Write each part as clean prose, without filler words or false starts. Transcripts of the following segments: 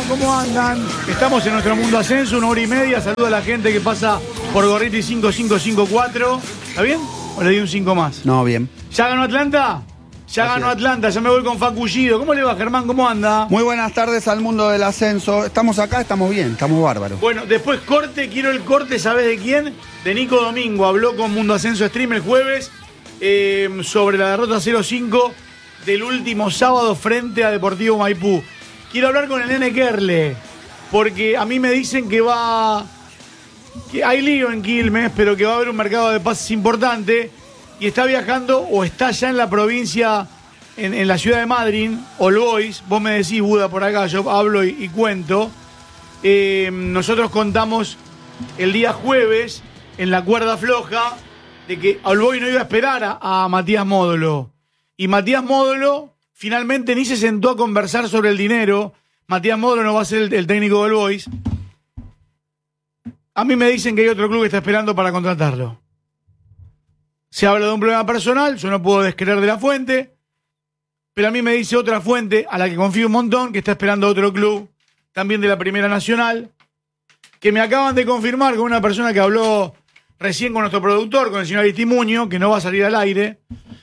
¿Cómo andan? Estamos en nuestro Mundo Ascenso, 1 hora y media. Saludo a la gente que pasa por Gorriti 5554. ¿Está bien? ¿O le di un 5 más? No, bien. ¿Ya ganó Atlanta? Ya ganó Atlanta, ya me voy con Facu Gido. ¿Cómo le va, Germán? ¿Cómo anda? Muy buenas tardes al mundo del ascenso. Estamos acá, estamos bien, estamos bárbaros. Bueno, después corte, quiero el corte, ¿sabés de quién? De Nico Domingo. Habló con Mundo Ascenso Stream el jueves sobre la derrota 0-5 del último sábado frente a Deportivo Maipú. Quiero hablar con el nene Kerle, porque a mí me dicen que hay lío en Quilmes, pero que va a haber un mercado de pases importante. Y está viajando o está ya en la provincia, en la ciudad de Madrid, All Boys. Vos me decís, Buda, por acá, yo hablo y cuento. Nosotros contamos el día jueves, en la cuerda floja, de que All Boys no iba a esperar a Matías Módolo. Y Matías Módolo finalmente ni se sentó a conversar sobre el dinero. Matías Módolo no va a ser el técnico de All Boys. A mí me dicen que hay otro club que está esperando para contratarlo. Se habla de un problema personal, yo no puedo descreer de la fuente, pero a mí me dice otra fuente, a la que confío un montón, que está esperando otro club, también de la Primera Nacional, que me acaban de confirmar con una persona que habló recién con nuestro productor, con el señor Aristimuño, que no va a salir al aire,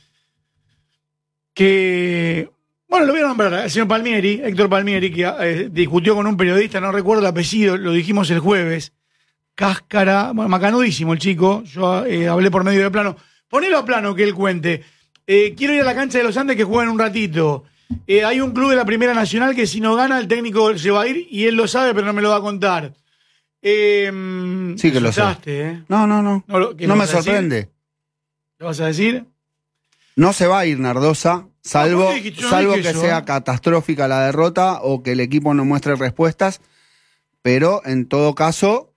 que, bueno, lo voy a nombrar, el señor Palmieri, Héctor Palmieri, que discutió con un periodista, no recuerdo el apellido, lo dijimos el jueves, cáscara, bueno, macanudísimo el chico, yo hablé por medio de plano. Ponelo a plano que él cuente. Quiero ir a la cancha de los Andes que juegan un ratito. Hay un club de la Primera Nacional que si no gana el técnico se va a ir y él lo sabe pero no me lo va a contar. Sí que lo sé. No me sorprende. ¿Lo vas a decir? No se va a ir Nardosa, salvo que sea catastrófica la derrota o que el equipo no muestre respuestas, pero en todo caso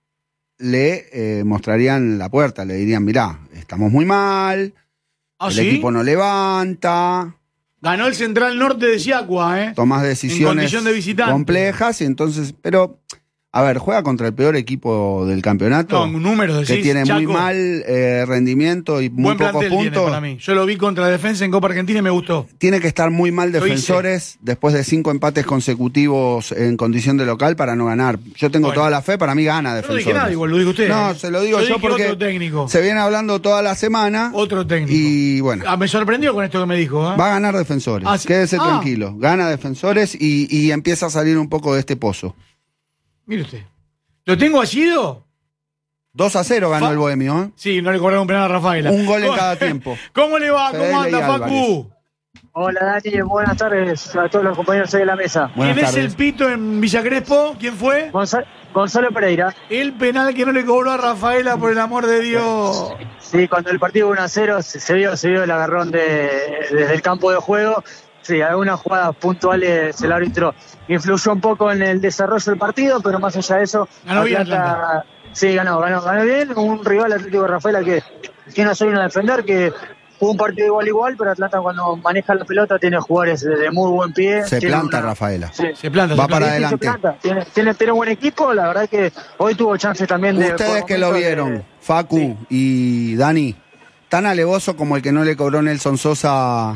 le mostrarían la puerta, le dirían, mirá, estamos muy mal, el equipo no levanta. Ganó el Central Norte de Siacua, tomás decisiones de complejas y entonces, pero, a ver, juega contra el peor equipo del campeonato. No, números que tiene muy mal rendimiento y muy pocos puntos. Para mí. Yo lo vi contra Defensa en Copa Argentina y me gustó. Tiene que estar muy mal Defensores después de 5 empates consecutivos en condición de local para no ganar. Yo tengo toda la fe, para mí gana Defensores. No dije nada, igual lo dijo usted. No, se lo digo yo porque otro técnico. Se viene hablando toda la semana. Otro técnico. Y bueno. Me sorprendió con esto que me dijo. Va a ganar Defensores. ¿Sí? Quédese tranquilo. Gana Defensores y empieza a salir un poco de este pozo. Mire usted. ¿Lo tengo asido? 2-0 ganó el Bohemio, ¿eh? Sí, no le cobraron un penal a Rafaela. Un gol en cada tiempo. ¿Cómo le va? ¿Cómo anda, Facu? Hola, Dani. Buenas tardes a todos los compañeros ahí de la mesa. ¿Quién es el pito en Villa Crespo? ¿Quién fue? Gonzalo Pereira. El penal que no le cobró a Rafaela, por el amor de Dios. Sí, cuando el partido 1-0 se vio el agarrón desde el campo de juego. Sí, algunas jugadas puntuales el árbitro influyó un poco en el desarrollo del partido, pero más allá de eso... Ganó bien Atlanta. Sí, ganó bien. Un rival Atlético de Rafaela que no se vino a defender, que jugó un partido igual, pero Atlanta cuando maneja la pelota tiene jugadores de muy buen pie. Se planta Rafaela. Sí. Se planta. Va para adelante. Tiene un buen equipo, la verdad que hoy tuvo chances también de... Ustedes que lo vieron, Facu y Dani, tan alevoso como el que no le cobró Nelson Sosa...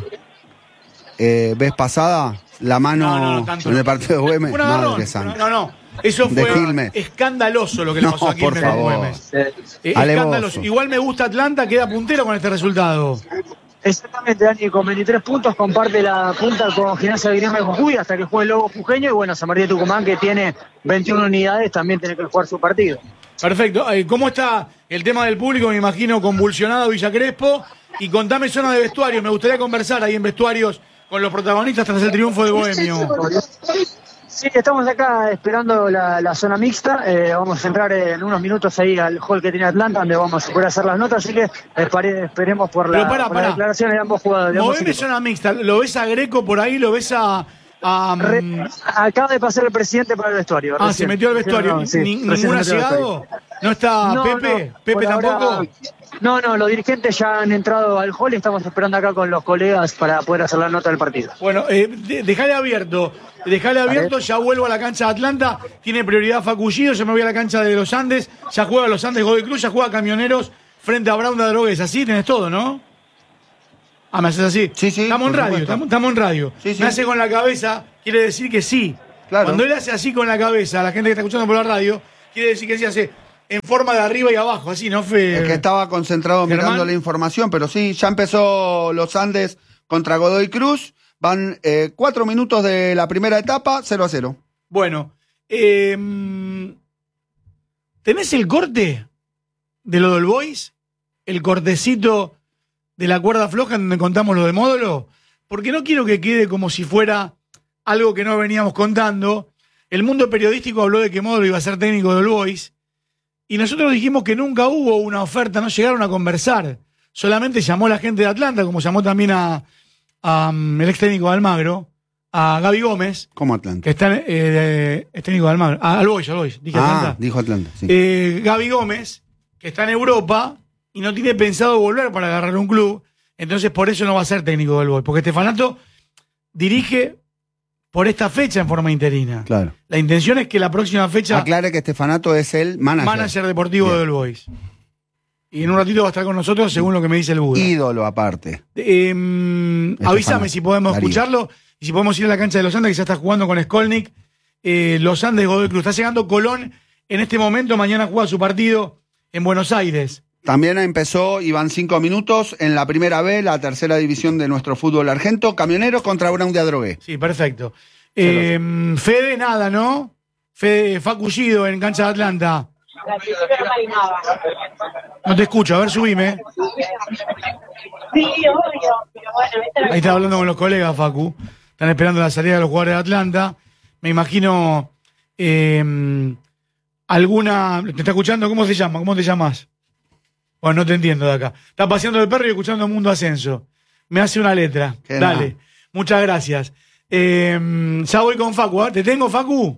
vez pasada, la mano en el partido de Güemes. Madre santa. No. Eso fue escandaloso lo que le pasó aquí en el Güemes. Escandaloso. Igual me gusta Atlanta, queda puntero con este resultado. Exactamente, Dani, con 23 puntos comparte la punta con Gimnasia de Grima de Jujuy hasta que juegue el Lobo Jujeño y bueno, San Martín de Tucumán que tiene 21 unidades también tiene que jugar su partido. Perfecto. ¿Cómo está el tema del público? Me imagino convulsionado Villa Crespo. Y contame zona de vestuarios, me gustaría conversar ahí en vestuarios con los protagonistas tras el triunfo de Bohemio. Sí, estamos acá esperando la zona mixta. Vamos a entrar en unos minutos ahí al hall que tiene Atlanta, donde vamos a poder hacer las notas. Así que esperemos por la declaración de ambos jugadores. Moveme zona mixta. ¿Lo ves a Greco por ahí? ¿Lo ves a...? Acaba de pasar el presidente para el vestuario. Se metió al vestuario. ¿Ningún llegado? ¿No está Pepe? ¿Pepe tampoco? No, los dirigentes ya han entrado al hall y estamos esperando acá con los colegas para poder hacer la nota del partido. Bueno, dejale abierto, ya vuelvo a la cancha de Atlanta, tiene prioridad Facu Gido, yo me voy a la cancha de los Andes, ya juega los Andes Godoy Cruz, ya juega Camioneros frente a Brown de Drogues, así tenés todo, ¿no? ¿Me haces así? Sí. Estamos en radio, estamos en radio. Sí. Me hace con la cabeza, quiere decir que sí. Claro. Cuando él hace así con la cabeza, a la gente que está escuchando por la radio, quiere decir que se hace en forma de arriba y abajo, así, ¿no? Es que estaba concentrado Germán, mirando la información, pero sí, ya empezó los Andes contra Godoy Cruz. Van 4 minutos de la primera etapa, 0-0. Bueno, ¿tenés el corte de lo del Boys? El cortecito de la cuerda floja en donde contamos lo de Módulo. Porque no quiero que quede como si fuera algo que no veníamos contando. El mundo periodístico habló de que Módulo iba a ser técnico del Boys. Y nosotros dijimos que nunca hubo una oferta, no llegaron a conversar. Solamente llamó la gente de Atlanta, como llamó también a el ex técnico de Almagro, a Gaby Gómez. ¿Cómo Atlanta? Que está es técnico de Almagro. Al Boys, dije Atlanta. Dijo Atlanta, sí. Gaby Gómez, que está en Europa y no tiene pensado volver para agarrar un club. Entonces por eso no va a ser técnico del Boys. Porque Stefanato dirige por esta fecha en forma interina. Claro. La intención es que la próxima fecha... Aclare que Stefanato es el manager deportivo del Boys. Y en un ratito va a estar con nosotros según lo que me dice el Buda. Ídolo aparte. Avísame si podemos escucharlo y si podemos ir a la cancha de Los Andes, que ya está jugando con Skolnick. Los Andes, Godoy Cruz. Está llegando Colón en este momento. Mañana juega su partido en Buenos Aires. También empezó y van 5 minutos en la primera B, la tercera división de nuestro fútbol argento. Camioneros contra Brown de Adrogué. Sí, perfecto. Fede, nada, ¿no? Fede Facullido en cancha de Atlanta. No te escucho, a ver, subime. Sí, obvio, pero bueno. Ahí está hablando con los colegas, Facu. Están esperando la salida de los jugadores de Atlanta. Me imagino alguna... ¿Te está escuchando? ¿Cómo se llama? ¿Cómo te llamas? Bueno, no te entiendo de acá. Está paseando el perro y escuchando Mundo Ascenso. Me hace una letra. Dale. No. Muchas gracias. Ya voy con Facu. ¿Te tengo, Facu?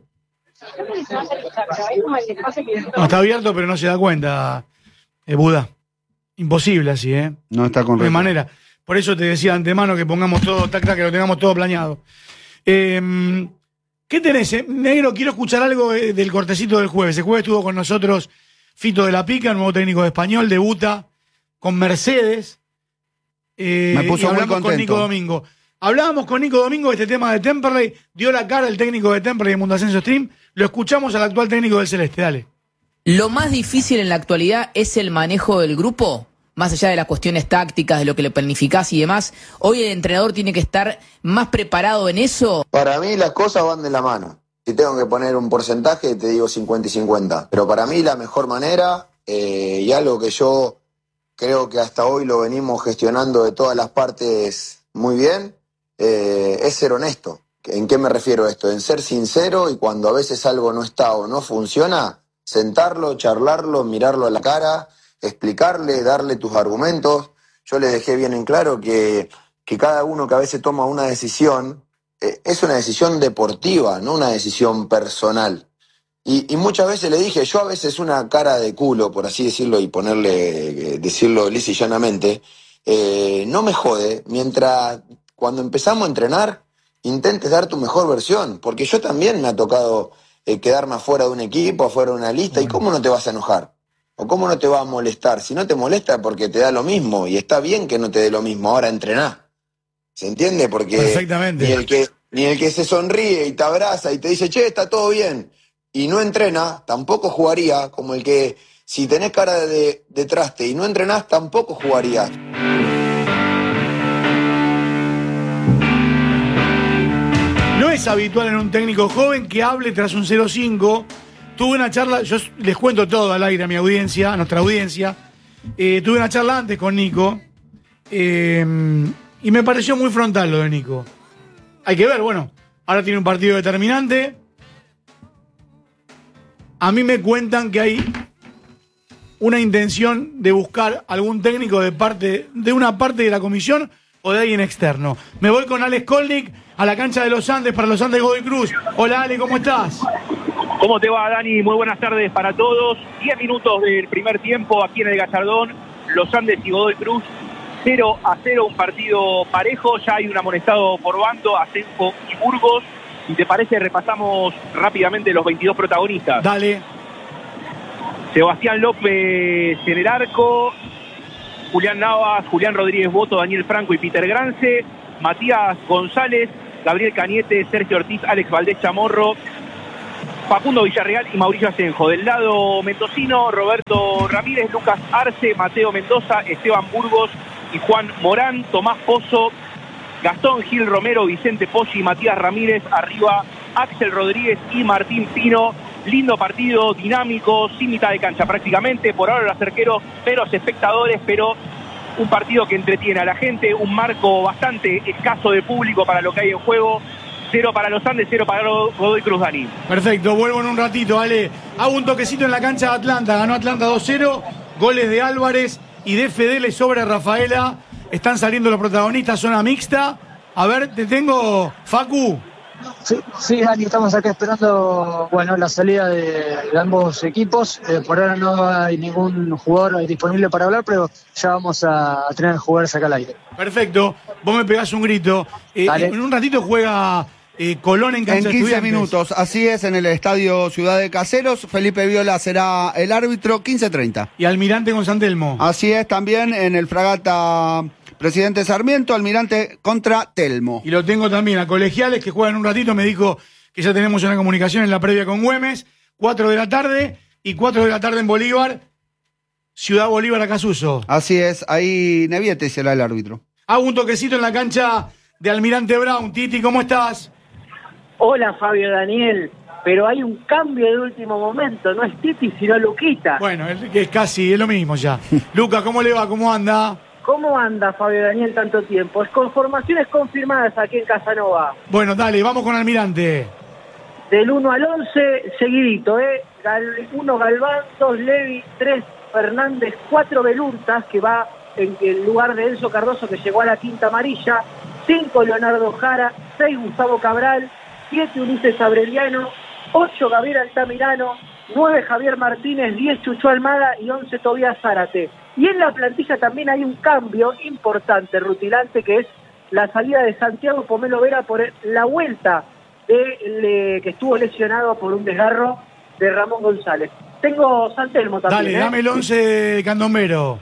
No, está abierto, pero no se da cuenta, Buda. Imposible así, ¿eh? No está correcto. De manera. Por eso te decía de antemano que pongamos todo, que lo tengamos todo planeado. ¿Qué tenés, Negro? Quiero escuchar algo del cortecito del jueves. El jueves estuvo con nosotros Fito de la Pica, nuevo técnico de Español, debuta con Mercedes. Me puso muy contento. Con Nico Domingo. Hablábamos con Nico Domingo de este tema de Temperley, dio la cara el técnico de Temperley de Mundo Ascenso Stream, lo escuchamos al actual técnico del Celeste, dale. ¿Lo más difícil en la actualidad es el manejo del grupo? Más allá de las cuestiones tácticas, de lo que le planificás y demás, ¿hoy el entrenador tiene que estar más preparado en eso? Para mí las cosas van de la mano. Si tengo que poner un porcentaje, te digo 50 y 50. Pero para mí la mejor manera, y algo que yo creo que hasta hoy lo venimos gestionando de todas las partes muy bien, es ser honesto. ¿En qué me refiero a esto? En ser sincero, y cuando a veces algo no está o no funciona, sentarlo, charlarlo, mirarlo a la cara, explicarle, darle tus argumentos. Yo le dejé bien en claro que cada uno que a veces toma una decisión, es una decisión deportiva, no una decisión personal. Y muchas veces le dije, yo a veces una cara de culo, por así decirlo, y decirlo lisa y llanamente, no me jode mientras cuando empezamos a entrenar intentes dar tu mejor versión, porque yo también me ha tocado quedarme afuera de un equipo, afuera de una lista, y ¿cómo no te vas a enojar? ¿O cómo no te va a molestar? Si no te molesta porque te da lo mismo, y está bien que no te dé lo mismo, ahora entrená. ¿Se entiende? Porque perfectamente. Ni el que se sonríe y te abraza y te dice, che, está todo bien, y no entrena, tampoco jugaría, como el que si tenés cara de traste y no entrenás, tampoco jugarías. No es habitual en un técnico joven que hable tras un 0-5. Tuve una charla, yo les cuento todo al aire a mi audiencia, a nuestra audiencia. Tuve una charla antes con Nico y me pareció muy frontal lo de Nico. Hay que ver, bueno, ahora tiene un partido determinante. A mí me cuentan que hay una intención de buscar algún técnico de una parte de la comisión o de alguien externo. Me voy con Alex Skolnick a la cancha de Los Andes para Los Andes Godoy Cruz. Hola Ale, ¿cómo estás? ¿Cómo te va, Dani? Muy buenas tardes para todos. 10 minutos del primer tiempo aquí en el Gallardón. Los Andes y Godoy Cruz 0-0, un partido parejo. Ya hay un amonestado por bando, Asenjo y Burgos. Si te parece, repasamos rápidamente los 22 protagonistas. Dale. Sebastián López en el arco, Julián Navas, Julián Rodríguez Boto, Daniel Franco y Peter Grance, Matías González, Gabriel Cañete, Sergio Ortiz, Alex Valdés Chamorro, Facundo Villarreal y Mauricio Asenjo. Del lado mendocino, Roberto Ramírez, Lucas Arce, Mateo Mendoza, Esteban Burgos y Juan Morán, Tomás Pozo, Gastón Gil Romero, Vicente Poggi, Matías Ramírez, arriba Axel Rodríguez y Martín Pino. Lindo partido, dinámico, sin mitad de cancha prácticamente, por ahora los arqueros, menos espectadores, pero un partido que entretiene a la gente, un marco bastante escaso de público para lo que hay en juego. 0 para los Andes, 0 para Godoy Cruz, Dani. Perfecto, vuelvo en un ratito, Ale. Hago un toquecito en la cancha de Atlanta. Ganó Atlanta 2-0, goles de Álvarez y de Fedele sobre Rafaela. Están saliendo los protagonistas, zona mixta. A ver, te tengo, Facu. Sí, Dani, estamos acá esperando la salida de ambos equipos. Por ahora no hay ningún jugador disponible para hablar, pero ya vamos a tener jugadores acá al aire. Perfecto, vos me pegás un grito. En un ratito juega Colón en cancha en 15 minutos, así es, en el estadio Ciudad de Caseros. Felipe Viola será el árbitro, 15:30. Y Almirante con San Telmo. Así es, también en el Fragata Presidente Sarmiento, Almirante contra Telmo. Y lo tengo también a Colegiales, que juegan un ratito. Me dijo que ya tenemos una comunicación en la previa con Güemes. 4 de la tarde y 4 de la tarde en Bolívar. Ciudad Bolívar, Acasuso. Así es, ahí Neviete será el árbitro. Hago un toquecito en la cancha de Almirante Brown. Titi, ¿cómo estás? Hola, Fabio Daniel. Pero hay un cambio de último momento. No es Titi, sino Luquita. Bueno, es casi, es lo mismo ya. Lucas, ¿cómo le va? ¿Cómo anda? ¿Cómo anda, Fabio Daniel, tanto tiempo? Es con formaciones confirmadas aquí en Casanova. Bueno, dale, vamos con Almirante. Del 1 al 11, seguidito, 1 Galván, 2 Levi, 3 Fernández, 4 Belurtas, que va en el lugar de Enzo Cardoso, que llegó a la quinta amarilla, 5 Leonardo Jara, 6 Gustavo Cabral, 7 Ulises Abreliano, 8 Gabriel Altamirano, 9 Javier Martínez, 10 Chucho Almada y 11 Tobías Zárate. Y en la plantilla también hay un cambio importante, rutilante, que es la salida de Santiago Pomelo Vera por la vuelta que estuvo lesionado por un desgarro de Ramón González. Tengo San Telmo también. Dale, dame el 11 Candombero.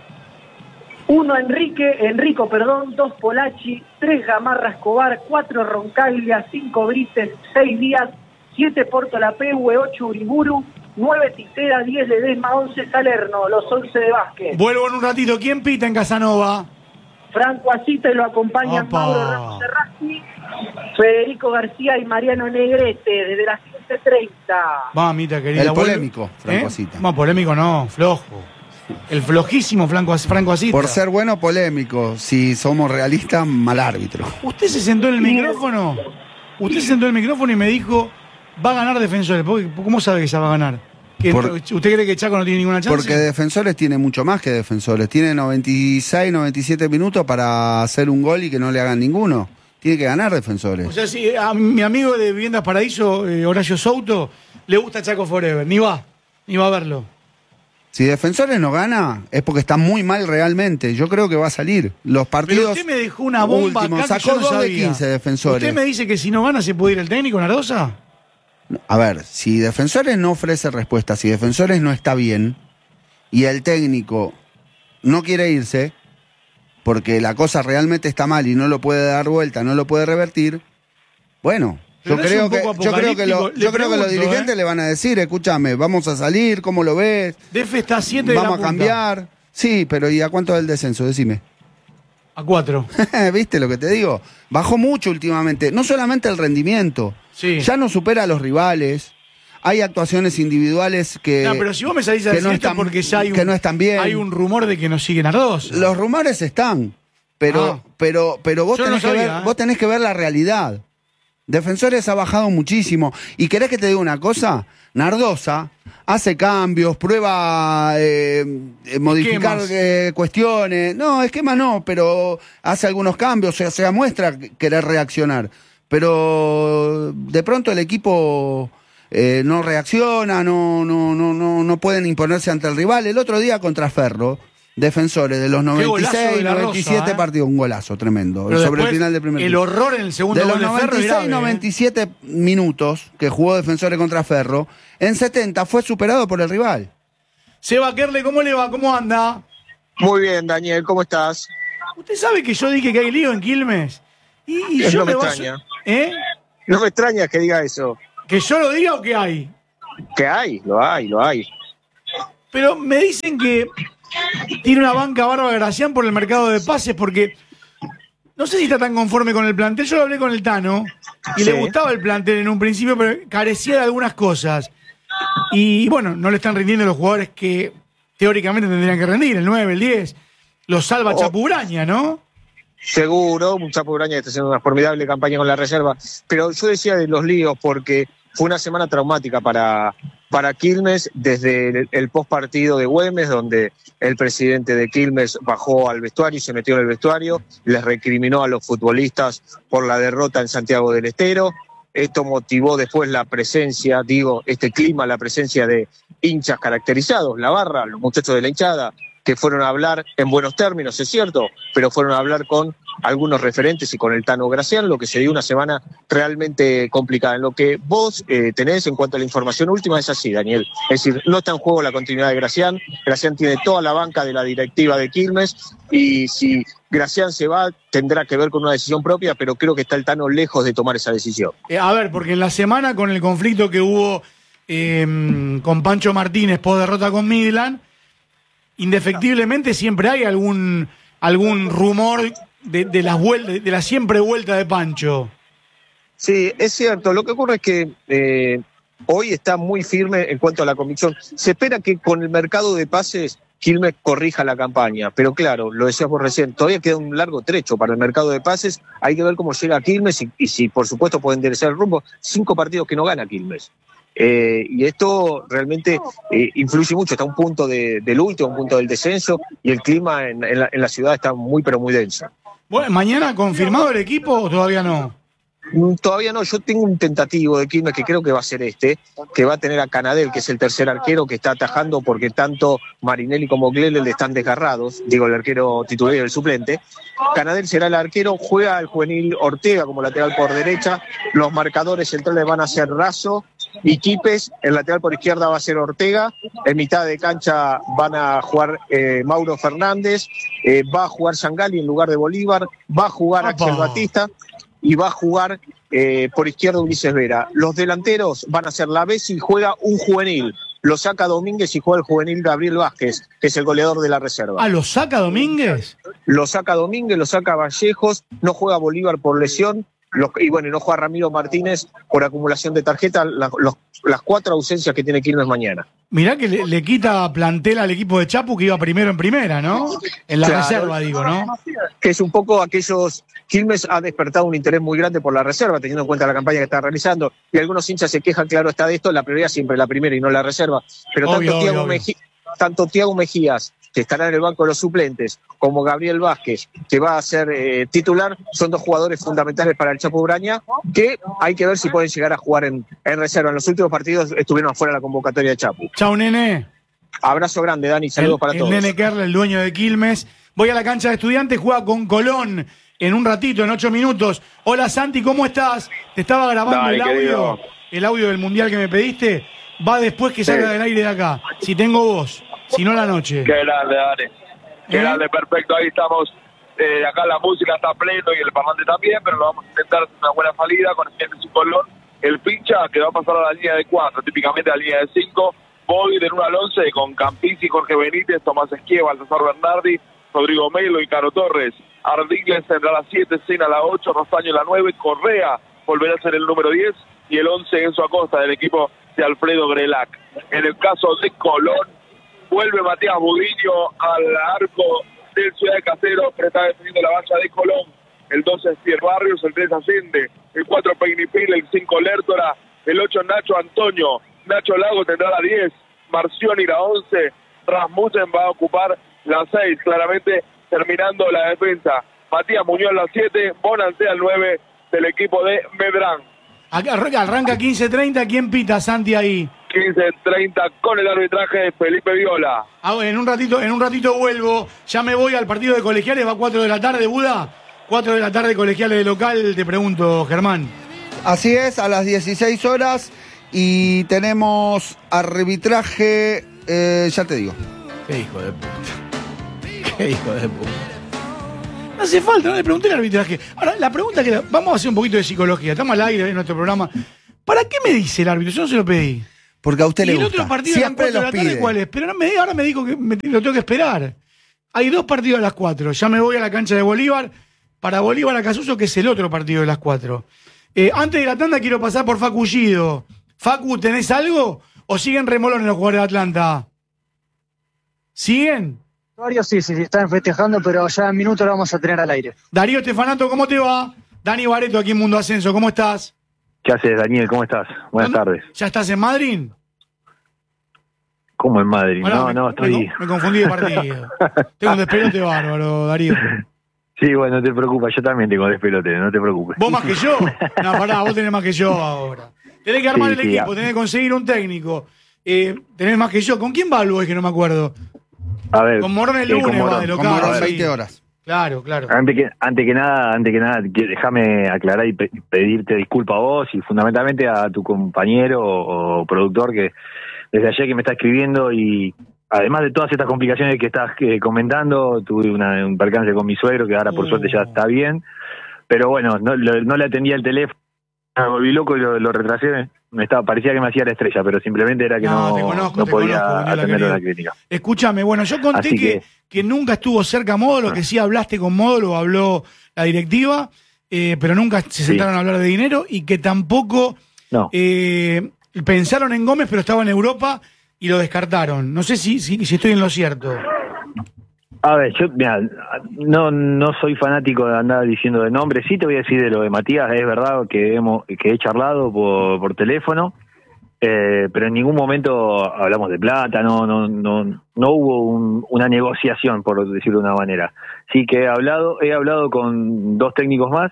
1 Enrico, 2 Polacci, 3 Gamarra Escobar, 4 Roncaglia, 5 Brites, 6 Díaz, 7 Porto Lapehue, 8 Uriburu, 9 Titera, 10 Ledesma, 11 Salerno, los 11 de básquet. Vuelvo en un ratito. ¿Quién pita en Casanova? Franco Asita y lo acompañan Mauro Ramos Serrasti, Federico García y Mariano Negrete, desde las 15:30. Mamita querida. El polémico, Franco Asita. No, polémico no, flojo. El flojísimo Franco Asita. Por ser bueno, polémico. Si somos realistas, mal árbitro. Usted se sentó en el micrófono. Usted se sentó en el micrófono y me dijo, va a ganar Defensores. ¿Cómo sabe que ya va a ganar? ¿Usted cree que Chaco no tiene ninguna chance? Porque Defensores tiene mucho más que Defensores. Tiene 96, 97 minutos para hacer un gol y que no le hagan ninguno. Tiene que ganar Defensores. O sea, si a mi amigo de Viviendas Paraíso, Horacio Souto, le gusta Chaco Forever. Ni va a verlo. Si Defensores no gana, es porque está muy mal realmente. Yo creo que va a salir. Los partidos. Pero usted me dejó una bomba últimos, acá que sacó yo no 2 de sabía. 15 Defensores. ¿Usted me dice que si no gana se puede ir el técnico, Nardosa? A ver, si Defensores no ofrece respuesta, si Defensores no está bien y el técnico no quiere irse porque la cosa realmente está mal y no lo puede dar vuelta, no lo puede revertir, bueno, yo creo que los dirigentes le van a decir, escúchame, vamos a salir, ¿cómo lo ves? Defe está a 7 de la Vamos a punta. cambiar. Sí, pero ¿y a cuánto es el descenso? Decime. A 4. ¿Viste lo que te digo? Bajó mucho últimamente, no solamente el rendimiento, Sí. ya no supera a los rivales. Hay actuaciones individuales que No, pero si vos me salís a que decir no esto están, porque ya que no están bien. hay un rumor de que nos siguen Nardosa. Los rumores están, pero vos Yo no tenés, que sabía, ver, vos tenés que ver la realidad. Defensores ha bajado muchísimo. ¿Y querés que te diga una cosa? Nardosa hace cambios, prueba modificar cuestiones. No, esquema no, pero hace algunos cambios, o sea, muestra querer reaccionar. Pero de pronto el equipo no reacciona, no pueden imponerse ante el rival. El otro día contra Ferro, Defensores de los 96, 97 partidos, un golazo tremendo. Pero sobre el después, final del primer el tiempo. horror en el segundo De los gol de Ferro 96, grave, 97 minutos que jugó Defensores contra Ferro, en 70 fue superado por el rival. Seba Kerle, ¿cómo le va? ¿Cómo anda? Muy bien, Daniel, ¿cómo estás? Usted sabe que yo dije que hay lío en Quilmes. Y Es yo lo me que baso, extraña. No me extraña que diga eso. ¿Que yo lo diga o que hay? Que hay, lo hay. Pero me dicen que tiene una banca bárbara Gracián por el mercado de pases, porque no sé si está tan conforme con el plantel. Yo lo hablé con el Tano y le gustaba el plantel en un principio, pero carecía de algunas cosas. Y bueno, no le están rindiendo los jugadores que teóricamente tendrían que rendir, el 9, el 10. Los salva Chapu Braña, ¿no? Seguro, Chapu Braña está haciendo una formidable campaña con la reserva. Pero yo decía de los líos porque fue una semana traumática para Quilmes desde el postpartido de Güemes, donde el presidente de Quilmes bajó al vestuario y se metió en el vestuario, les recriminó a los futbolistas por la derrota en Santiago del Estero. Esto motivó después la presencia, este clima, la presencia de hinchas caracterizados, la barra, los muchachos de la hinchada, que fueron a hablar en buenos términos, es cierto, pero fueron a hablar con algunos referentes y con el Tano Gracián, lo que se dio una semana realmente complicada. En lo que vos tenés en cuanto a la información última es así, Daniel. Es decir, no está en juego la continuidad de Gracián. Gracián tiene toda la banca de la directiva de Quilmes y si Gracián se va tendrá que ver con una decisión propia, pero creo que está el Tano lejos de tomar esa decisión. A ver, porque en la semana con el conflicto que hubo con Pancho Martínez por derrota con Midland, indefectiblemente siempre hay algún rumor de la siempre vuelta de Pancho. Sí, es cierto. Lo que ocurre es que hoy está muy firme en cuanto a la convicción. Se espera que con el mercado de pases Quilmes corrija la campaña, pero claro, lo decías vos recién, todavía queda un largo trecho para el mercado de pases. Hay que ver cómo llega Quilmes y si por supuesto puede enderezar el rumbo. 5 partidos que no gana Quilmes. Y esto realmente influye mucho, está a un punto del último, a un punto del descenso, y el clima en la ciudad está muy pero muy denso. Bueno, ¿mañana confirmado el equipo o todavía no? Todavía no, yo tengo un tentativo de Quilmes que creo que va a ser que va a tener a Canadel, que es el tercer arquero que está atajando porque tanto Marinelli como Glelel están desgarrados, el arquero titular y el suplente. Canadel será el arquero, juega el juvenil Ortega como lateral por derecha, los marcadores centrales van a ser Razo y Quipes, el lateral por izquierda va a ser Ortega, en mitad de cancha van a jugar Mauro Fernández, va a jugar Sangali en lugar de Bolívar, va a jugar Axel Batista y va a jugar por izquierda Ulises Vera. Los delanteros van a ser Lavesi y juega un juvenil. Lo saca Domínguez y juega el juvenil Gabriel Vázquez, que es el goleador de la reserva. ¿Ah, lo saca Domínguez? Lo saca Domínguez, lo saca Vallejos, no juega Bolívar por lesión, y bueno, no juega Ramiro Martínez por acumulación de tarjetas, las 4 ausencias que tiene Quilmes mañana. Mirá que le quita plantel al equipo de Chapu que iba primero en primera, ¿no? En la reserva, ¿no? Que es un poco aquellos... Quilmes ha despertado un interés muy grande por la reserva, teniendo en cuenta la campaña que está realizando, y algunos hinchas se quejan, claro está de esto, la prioridad siempre la primera y no la reserva. Pero tanto Thiago Mejías, que estará en el banco de los suplentes, como Gabriel Vázquez, que va a ser titular, son 2 jugadores fundamentales para el Chapu Braña, que hay que ver si pueden llegar a jugar en reserva. En los últimos partidos estuvieron afuera de la convocatoria de Chapu. Chau, nene. Abrazo grande, Dani, saludos para todos. El nene Kerl, el dueño de Quilmes. Voy a la cancha de Estudiantes, juega con Colón en un ratito, en 8 minutos. Hola Santi, ¿cómo estás? Te estaba grabando el audio del Mundial que me pediste. Va después que salga del aire de acá. Si tengo voz, si no la noche. Qué grande, Dani. Qué grande, perfecto. Ahí estamos. Acá la música está pleno y el parlante también, pero lo vamos a intentar hacer una buena salida con el Colón. El pincha que va a pasar a la línea de 4, típicamente a la línea de 5. Voy del 1 al 11 con Campisi, Jorge Benítez, Tomás Esquieva, César Bernardi, Rodrigo Melo y Caro Torres. Ardigles tendrá la 7, Sena la 8, Rostaño la 9, Correa volverá a ser el número 10 y el 11 Enzo Acosta del equipo de Alfredo Grelac. En el caso de Colón, vuelve Matías Budiño al arco del Ciudad de Caseros, que está defendiendo la valla de Colón. El 12 es Pierre Barrios, el 3 Ascende, el 4 Pegnipil, el 5 Lertora, el 8 Nacho Antonio, Nacho Lago tendrá la 10, Marcioni la 11, Rasmussen va a ocupar la 6, claramente terminando la defensa. Matías Muñoz la 7, Bonancé al 9 del equipo de Medrán. Arranca 15:30, ¿quién pita, Santi, ahí? 15:30 con el arbitraje de Felipe Viola. En un ratito vuelvo, ya me voy al partido de Colegiales, va a 4 de la tarde, Buda. 4 de la tarde, Colegiales de local, te pregunto, Germán. Así es, a las 16 horas y tenemos arbitraje, ya te digo. Qué hijo de puta. Qué hijo de puta. hace falta, no le pregunté al arbitraje. Ahora, la pregunta que vamos a hacer un poquito de psicología. Estamos al aire en nuestro programa. ¿Para qué me dice el árbitro? Yo no se lo pedí. Porque a usted le gusta. Y el otro partido siempre a las 4 de la tarde, ¿cuál es? Pero ahora me dijo que lo tengo que esperar. Hay 2 partidos a las 4. Ya me voy a la cancha de Bolívar. Para Bolívar Acasuso, que es el otro partido de las 4. Antes de la tanda quiero pasar por Facu Gildo. Facu, ¿tenés algo? ¿O siguen remolones los jugadores de Atlanta? ¿Siguen? Varios sí, están festejando, pero ya en minutos lo vamos a tener al aire. Darío Estefanato, ¿cómo te va? Dani Bareto aquí en Mundo Ascenso, ¿cómo estás? ¿Qué haces, Daniel? ¿Cómo estás? Buenas tardes. ¿Ya estás en Madrid? ¿Cómo en Madrid? Bueno, estoy... Me confundí de partido. Tengo un despelote bárbaro, Darío. Sí, bueno, no te preocupes, yo también tengo despelote, no te preocupes. ¿Vos más que yo? No, pará, vos tenés más que yo ahora. Tenés que armar el equipo, tenés que conseguir un técnico. Tenés más que yo. ¿Con quién va el Boys, que no me acuerdo? A ver. Con Morón el lunes va de local. Con Morón 20 horas. Claro. Antes que nada, déjame aclarar y pedirte disculpas a vos y fundamentalmente a tu compañero o productor que desde ayer que me está escribiendo y además de todas estas complicaciones que estás comentando, tuve un percance con mi suegro que ahora por suerte ya está bien, pero bueno, no le atendía el teléfono, me volví loco y lo retrasé. Parecía que me hacía la estrella, pero simplemente era que no podía atender la crítica. Escúchame, bueno, yo conté que nunca estuvo cerca Módulo, que sí hablaste con Módulo, habló la directiva, pero nunca se sentaron a hablar de dinero y que tampoco pensaron en Gómez, pero estaba en Europa y lo descartaron. No sé si estoy en lo cierto. A ver, yo no soy fanático de andar diciendo de nombres. Sí te voy a decir de lo de Matías. Es verdad que he charlado por teléfono, pero en ningún momento hablamos de plata. No hubo una negociación, por decirlo de una manera. Sí que he hablado con 2 técnicos más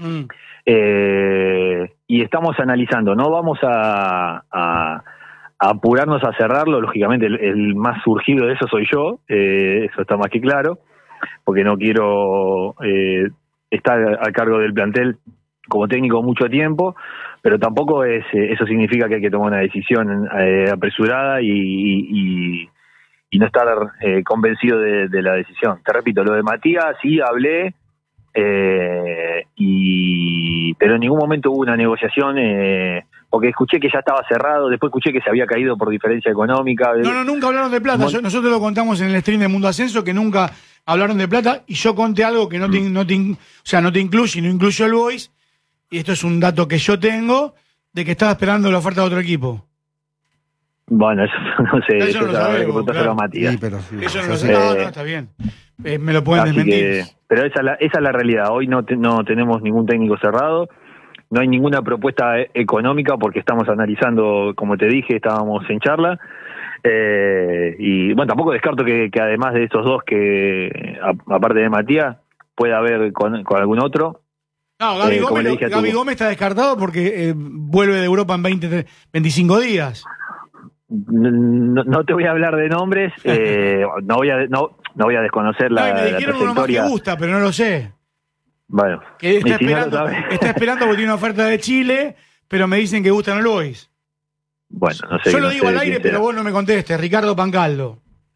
y estamos analizando. No vamos a apurarnos a cerrarlo, lógicamente el más surgido de eso soy yo, eso está más que claro, porque no quiero estar a cargo del plantel como técnico mucho tiempo, pero tampoco eso significa que hay que tomar una decisión apresurada y no estar convencido de la decisión. Te repito, lo de Matías sí hablé, pero en ningún momento hubo una negociación, porque escuché que ya estaba cerrado, después escuché que se había caído por diferencia económica. No, nunca hablaron de plata. Nosotros lo contamos en el stream de Mundo Ascenso, que nunca hablaron de plata, y yo conté algo que no te incluye y no incluyó el Boys, y esto es un dato que yo tengo, de que estaba esperando la oferta de otro equipo. Bueno, eso no sé, eso no lo sabemos, claro. Matías. Sí, pero sí, eso no lo sé. No, está bien. Me lo pueden desmentir. Pero esa es la realidad. Hoy no tenemos ningún técnico cerrado. No hay ninguna propuesta económica porque estamos analizando, como te dije, estábamos en charla. Y bueno, tampoco descarto que además de estos 2, que aparte de Matías, pueda haber con algún otro. No, Gaby Gómez está descartado porque vuelve de Europa en 25 días. No te voy a hablar de nombres, no voy a desconocer la me dijeron uno más que gusta, pero no lo sé. Bueno, que está esperando porque tiene una oferta de Chile, pero me dicen que gusta no lo oís. Bueno, no sé. Yo lo digo al aire, pero vos no me contestes. Ricardo Pancaldo.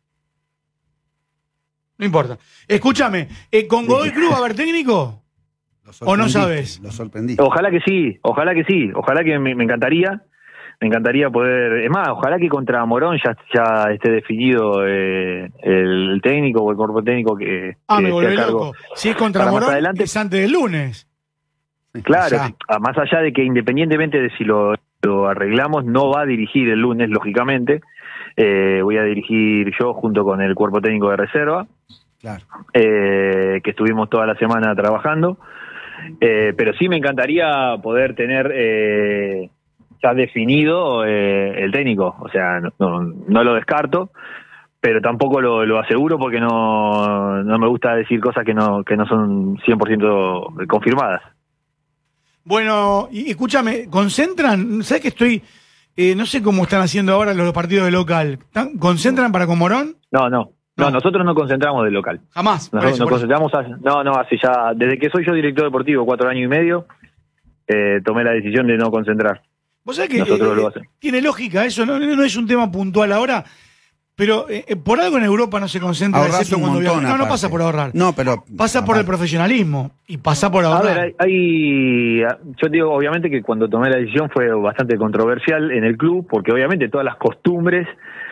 No importa. Escúchame, ¿con Godoy Cruz va a haber técnico? ¿O no sabes? Lo sorprendí. Ojalá que sí. Ojalá que me encantaría. Me encantaría poder... Es más, ojalá que contra Morón ya esté definido el técnico o el cuerpo técnico que me volví loco. Si es contra Morón, adelante, es antes del lunes. Claro, más allá de que independientemente de si lo arreglamos, no va a dirigir el lunes, lógicamente. Voy a dirigir yo junto con el cuerpo técnico de reserva. Claro. Que estuvimos toda la semana trabajando. Pero sí me encantaría poder tener... ya definido el técnico, o sea, no lo descarto, pero tampoco lo aseguro porque no me gusta decir cosas que no son 100% confirmadas. Bueno, y escúchame, ¿concentran? ¿Sabes que estoy, no sé cómo están haciendo ahora los partidos de local? ¿Concentran para con Morón? No, nosotros no concentramos de local. Jamás. Nosotros concentramos, hace ya, desde que soy yo director deportivo, 4 años y medio, tomé la decisión de no concentrar. ¿Vos sabés que tiene lógica eso? No es un tema puntual ahora, Pero por algo en Europa no se concentra excepto cuando viaja. No pasa por ahorrar. No, pero pasa por el profesionalismo y pasa por ahorrar. A ver, yo digo, obviamente que cuando tomé la decisión fue bastante controversial en el club, porque obviamente todas las costumbres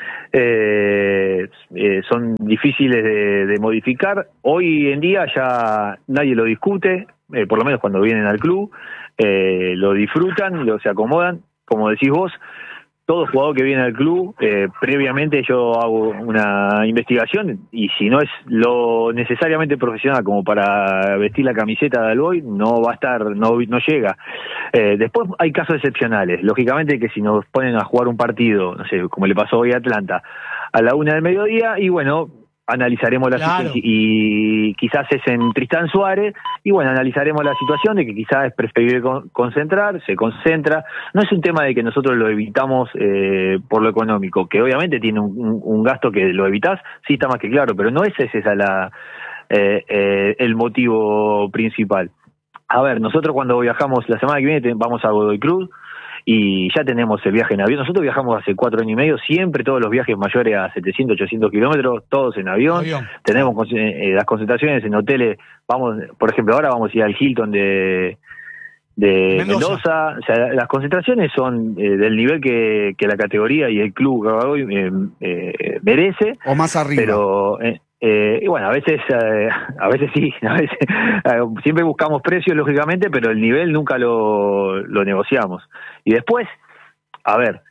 son difíciles de modificar. Hoy en día ya nadie lo discute, por lo menos cuando vienen al club, lo disfrutan, se acomodan, como decís vos. Todo jugador que viene al club, previamente yo hago una investigación y si no es lo necesariamente profesional como para vestir la camiseta de Alboy, no va a estar, no llega. Después hay casos excepcionales. Lógicamente que si nos ponen a jugar un partido, no sé, como le pasó hoy a Atlanta, a la 1 del mediodía, y bueno, analizaremos la situación, y quizás es en Tristán Suárez, y bueno, analizaremos la situación de que quizás es preferible se concentra. No es un tema de que nosotros lo evitamos por lo económico, que obviamente tiene un gasto que lo evitás, sí está más que claro, pero no es esa el motivo principal. A ver, nosotros cuando viajamos la semana que viene vamos a Godoy Cruz, y ya tenemos el viaje en avión. Nosotros viajamos hace 4 años y medio, siempre todos los viajes mayores a 700, 800 kilómetros, todos en avión. Tenemos las concentraciones en hoteles, por ejemplo, ahora vamos a ir al Hilton de Mendoza. O sea, las concentraciones son del nivel que la categoría y el club merece. O más arriba. Pero... y bueno, a veces sí, a veces siempre buscamos precios, lógicamente, pero el nivel nunca lo negociamos. Y después, a ver,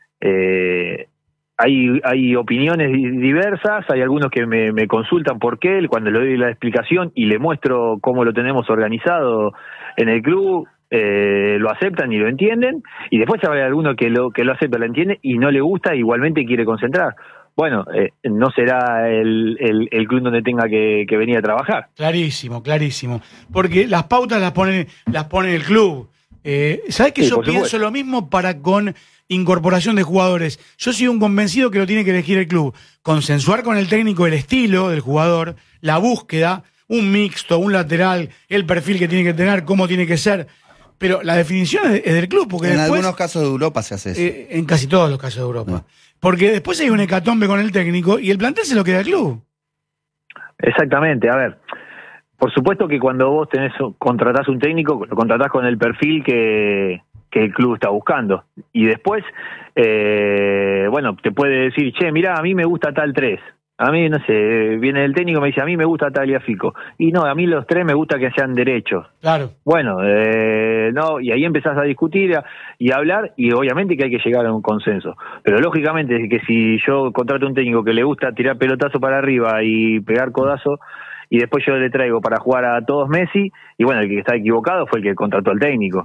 hay opiniones diversas, hay algunos que me consultan por qué, cuando le doy la explicación y le muestro cómo lo tenemos organizado en el club, lo aceptan y lo entienden, y después hay alguno que lo acepta, lo entiende y no le gusta, igualmente quiere concentrar. Bueno, no será el club donde tenga que venir a trabajar. Clarísimo. Porque las pautas las pone el club. ¿Sabés que yo pienso lo mismo para con incorporación de jugadores? Yo soy un convencido que lo tiene que elegir el club. Consensuar con el técnico el estilo del jugador, la búsqueda, un mixto, un lateral, el perfil que tiene que tener, cómo tiene que ser. Pero la definición es del club. Porque en después, algunos casos de Europa se hace eso. En casi todos los casos de Europa. No. Porque después hay un hecatombe con el técnico y el plantel se lo queda al club. Exactamente, a ver. Por supuesto que cuando vos contratás un técnico, lo contratás con el perfil que el club está buscando. Y después, bueno, te puede decir, che, mirá, a mí me gusta tal 3. A mí, no sé, viene el técnico y me dice, a mí me gusta Tagliafico. Y no, a mí los 3 me gusta que sean derechos. Claro. Bueno, no, y ahí empezás a discutir y a hablar, y obviamente que hay que llegar a un consenso. Pero lógicamente que si yo contrato un técnico que le gusta tirar pelotazo para arriba y pegar codazo, y después yo le traigo para jugar a todos Messi, y bueno, el que está equivocado fue el que contrató al técnico.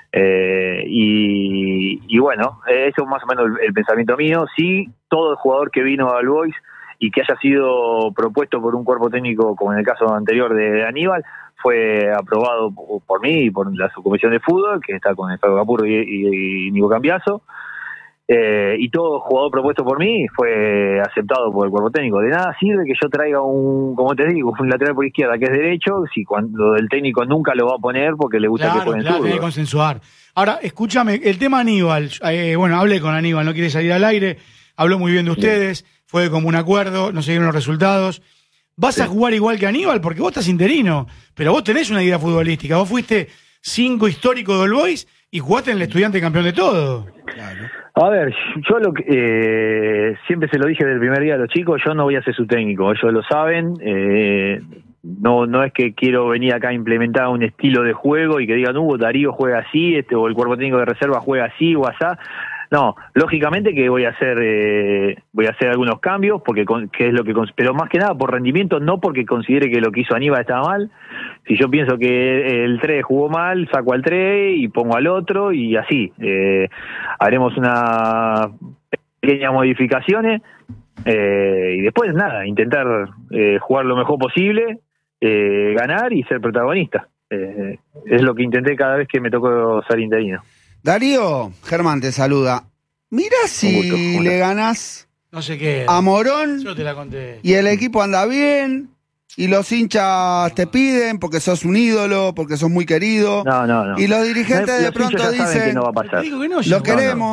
Y bueno, eso es más o menos el pensamiento mío. Sí, todo el jugador que vino al Boys y que haya sido propuesto por un cuerpo técnico, como en el caso anterior de Aníbal, fue aprobado por mí y por la subcomisión de fútbol, que está con el Fabio Capurro y Nico Cambiaso, y todo jugador propuesto por mí fue aceptado por el cuerpo técnico. De nada sirve que yo traiga como te digo, un lateral por izquierda que es derecho, si cuando el técnico nunca lo va a poner porque le gusta que juegue en zurdo. Hay que consensuar. Ahora, escúchame, el tema Aníbal, bueno, hablé con Aníbal, no quiere salir al aire, habló muy bien de ustedes. Bien. Fue como un acuerdo, no se dieron los resultados. ¿Vas a jugar igual que Aníbal? Porque vos estás interino, pero vos tenés una idea futbolística. Vos fuiste 5 histórico del Boys y jugaste en el Estudiante campeón de todo. Claro. A ver, yo siempre se lo dije desde el primer día a los chicos, yo no voy a ser su técnico, ellos lo saben. No es que quiero venir acá a implementar un estilo de juego y que digan, Darío juega así, o el cuerpo técnico de reserva juega así o asá. No, lógicamente que voy a hacer algunos cambios, porque que es lo que, pero más que nada por rendimiento, no porque considere que lo que hizo Aníbal estaba mal. Si yo pienso que el 3 jugó mal, saco al 3 y pongo al otro, y así. Haremos unas pequeñas modificaciones, y después nada, intentar jugar lo mejor posible, ganar y ser protagonista. Es lo que intenté cada vez que me tocó ser interino. Darío, Germán te saluda. Mirá si le ganás no sé qué a Morón. Yo te la conté. Y el equipo anda bien, y los hinchas te piden porque sos un ídolo, porque sos muy querido. No. Y los dirigentes de pronto dicen, que no va a pasar. Lo queremos.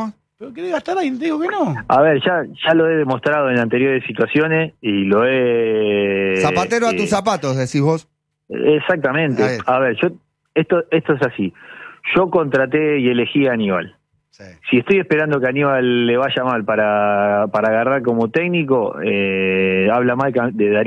Pero querés gastar ahí, te digo que no. A ver, ya lo he demostrado en anteriores situaciones y lo he... Zapatero a tus zapatos, decís vos. Exactamente. A ver, esto es así. Yo contraté y elegí a Aníbal. Sí. Si estoy esperando que Aníbal le vaya mal para agarrar como técnico, habla mal de Darío.